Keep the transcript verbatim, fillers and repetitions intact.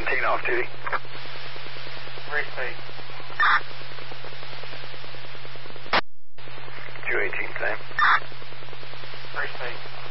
seventeen off duty. Three speed. two eighteen, same. Three speed.